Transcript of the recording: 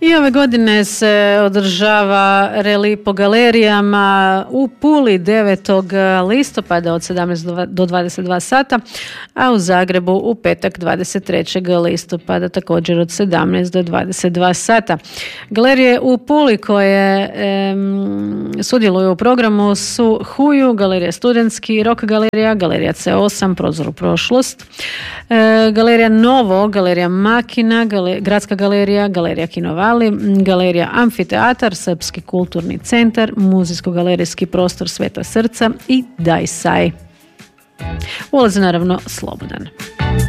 I ove godine se održava reli po galerijama u Puli 9. listopada od 17 do 22 sata, a u Zagrebu u petak 23. listopada također od 17 do 22 sata. Galerije u Puli koje sudjeluju u programu su Huju, Galerija Studentski, Rock galerija, Galerija C8, Prozor u prošlost, Galerija Novo, Galerija Makina, Gradska galerija, Galerija Kinovali, Galerija Amfiteatar, Srpski kulturni centar, Muzejsko-galerijski prostor Sveta Srca i Dajsaj. Ulaz je naravno slobodan.